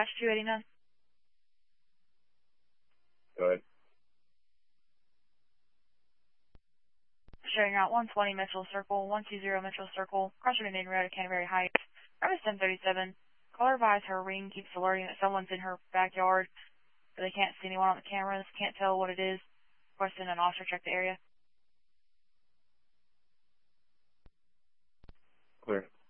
Dispatch 289. Go ahead. Showing route 120 Mitchell Circle, 120 Mitchell Circle, crossing Main Road at Canterbury Heights. Route 1037. Caller advised her ring keeps alerting that someone's in her backyard, but they can't see anyone on the cameras, can't tell what it is. Requesting an officer check the area. Clear.